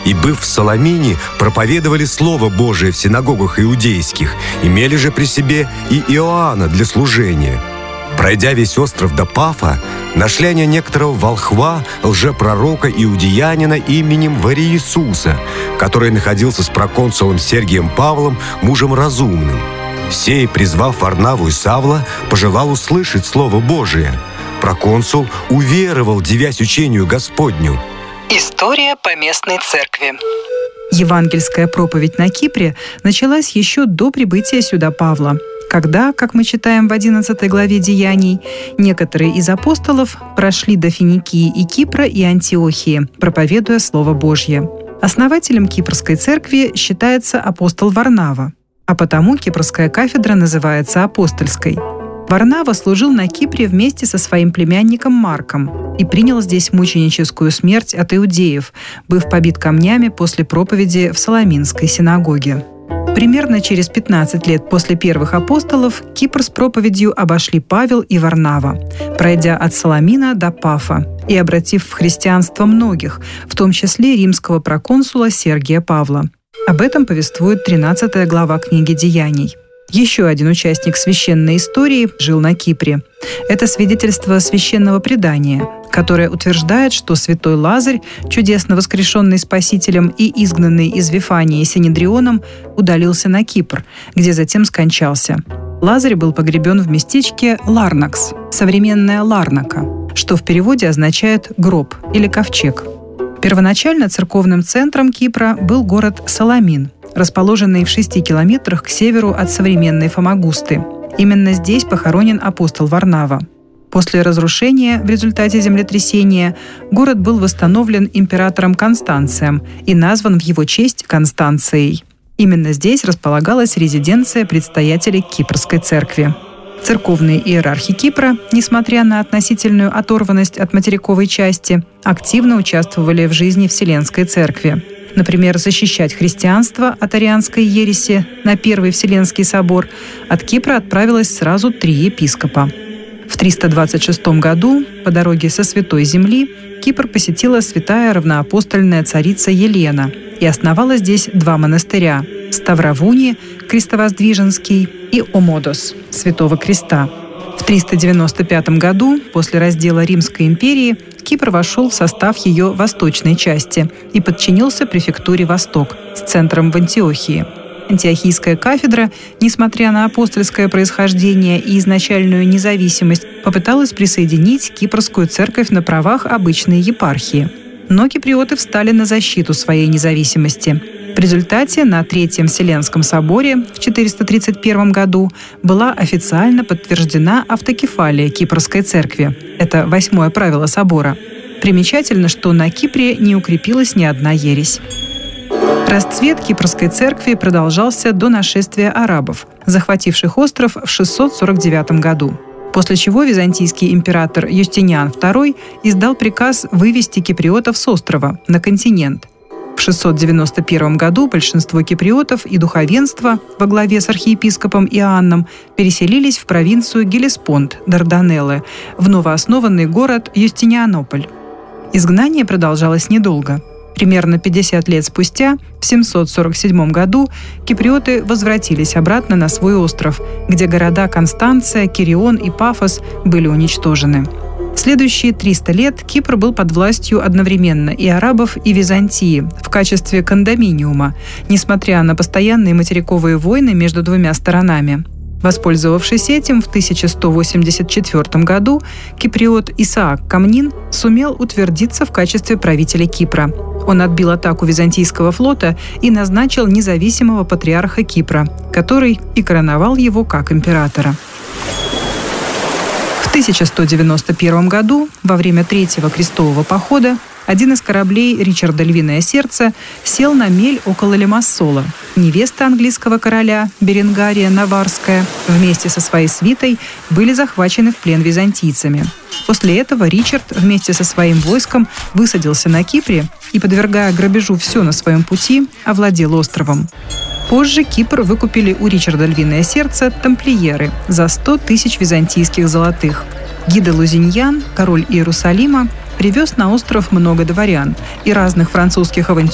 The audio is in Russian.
и, быв в Саламине, проповедовали Слово Божие в синагогах иудейских, имели же при себе и Иоанна для служения. Пройдя весь остров до Пафа, нашли они некоторого волхва, лжепророка иудеянина именем Вариисуса, который находился с проконсулом Сергием Павлом, мужем разумным. Сей, призвав Варнаву и Савла, пожелал услышать Слово Божие. Проконсул уверовал, дивясь учению Господню. История поместной церкви. Евангельская проповедь на Кипре началась еще до прибытия сюда Павла, когда, как мы читаем в 11 главе Деяний, некоторые из апостолов прошли до Финикии и Кипра и Антиохии, проповедуя Слово Божье. Основателем Кипрской церкви считается апостол Варнава, а потому Кипрская кафедра называется апостольской. Варнава служил на Кипре вместе со своим племянником Марком и принял здесь мученическую смерть от иудеев, быв побит камнями после проповеди в Саламинской синагоге. Примерно через 15 лет после первых апостолов Кипр с проповедью обошли Павел и Варнава, пройдя от Саламина до Пафа и обратив в христианство многих, в том числе римского проконсула Сергия Павла. Об этом повествует 13 глава книги «Деяний». Еще один участник священной истории жил на Кипре. Это свидетельство священного предания, которое утверждает, что святой Лазарь, чудесно воскрешенный Спасителем и изгнанный из Вифании Синедрионом, удалился на Кипр, где затем скончался. Лазарь был погребен в местечке Ларнакс, современная Ларнака, что в переводе означает «гроб» или «ковчег». Первоначально церковным центром Кипра был город Саламин, расположенный в 6 километрах к северу от современной Фомагусты. Именно здесь похоронен апостол Варнава. После разрушения в результате землетрясения город был восстановлен императором Констанцием и назван в его честь Констанцией. Именно здесь располагалась резиденция предстоятелей Кипрской церкви. Церковные иерархи Кипра, несмотря на относительную оторванность от материковой части, активно участвовали в жизни Вселенской церкви. Например, защищать христианство от арианской ереси на Первый Вселенский собор от Кипра отправилось сразу 3 епископа. В 326 году по дороге со Святой Земли Кипр посетила святая равноапостольная царица Елена и основала здесь 2 монастыря – Ставравуни, Крестовоздвиженский, и Омодос, Святого Креста. В 395 году, после раздела Римской империи, Кипр вошел в состав ее восточной части и подчинился префектуре Восток с центром в Антиохии. Антиохийская кафедра, несмотря на апостольское происхождение и изначальную независимость, попыталась присоединить Кипрскую церковь на правах обычной епархии. Но киприоты встали на защиту своей независимости. В результате на Третьем Вселенском соборе в 431 году была официально подтверждена автокефалия Кипрской церкви. Это 8-е правило собора. Примечательно, что на Кипре не укрепилась ни одна ересь. Расцвет Кипрской церкви продолжался до нашествия арабов, захвативших остров в 649 году. После чего византийский император Юстиниан II издал приказ вывести киприотов с острова на континент. В 691 году большинство киприотов и духовенства во главе с архиепископом Иоанном переселились в провинцию Гелеспонд, Дарданеллы, в новооснованный город Юстинианополь. Изгнание продолжалось недолго. Примерно 50 лет спустя, в 747 году, киприоты возвратились обратно на свой остров, где города Констанция, Кирион и Пафос были уничтожены. Следующие 300 лет Кипр был под властью одновременно и арабов, и Византии в качестве кондоминиума, несмотря на постоянные материковые войны между двумя сторонами. Воспользовавшись этим, в 1184 году киприот Исаак Камнин сумел утвердиться в качестве правителя Кипра. Он отбил атаку византийского флота и назначил независимого патриарха Кипра, который и короновал его как императора. В 1191 году, во время Третьего крестового похода, один из кораблей Ричарда «Львиное сердце» сел на мель около Лимассола. Невеста английского короля, Беренгария Наварская, вместе со своей свитой были захвачены в плен византийцами. После этого Ричард вместе со своим войском высадился на Кипре и, подвергая грабежу все на своем пути, овладел островом. Позже Кипр выкупили у Ричарда «Львиное сердце» тамплиеры за 100 тысяч византийских золотых. Гиде Лузиньян, король Иерусалима, привез на остров много дворян и разных французских авантюристов,